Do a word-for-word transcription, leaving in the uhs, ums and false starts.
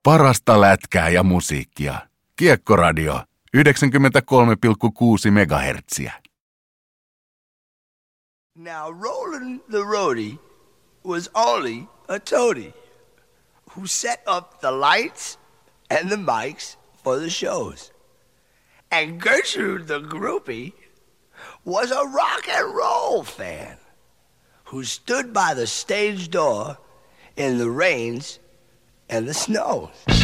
Parasta lätkää ja musiikkia. Kiekkoradio yhdeksänkymmentäkolme pilkku kuusi megahertsiä. Now Roland the roadie was only a toady who set up the lights and the mics for the shows. And Gertrude the groupie was a rock and roll fan who stood by the stage door in the rains and the snows.